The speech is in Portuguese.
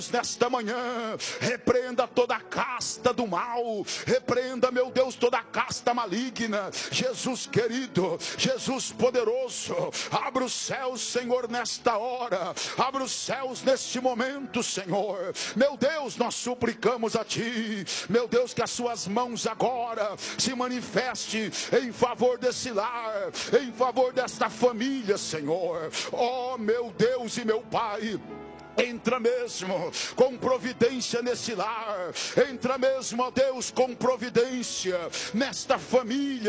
nesta manhã, repreenda toda a casta do mal, repreenda, meu Deus, toda a casta maligna. Jesus querido, Jesus poderoso, abra os céus, Senhor, nesta hora, abra os céus neste momento, Senhor. Meu Deus, nós suplicamos a Ti, meu Deus, que as Suas mãos agora se manifeste em favor desse lar, em favor desta família, Senhor. Oh, meu Deus e meu Pai, entra mesmo com providência nesse lar, entra mesmo, ó Deus, com providência nesta família,